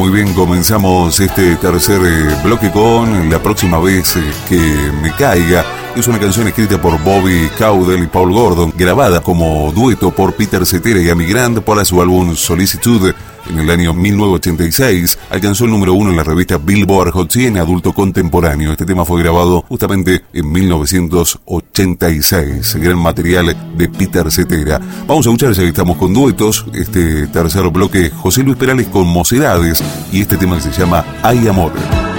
Muy bien, comenzamos este tercer bloque con La próxima vez que me caiga. Es una canción escrita por Bobby Caldwell y Paul Gordon, grabada como dueto por Peter Cetera y Amy Grant para su álbum Solicitude. En el año 1986 alcanzó el número 1 en la revista Billboard Hot 100 adulto contemporáneo. Este tema fue grabado justamente en 1986. Gran material de Peter Cetera. Vamos a escuchar, ya que estamos con duetos, este tercer bloque, José Luis Perales con Mocedades y este tema que se llama Hay Amor.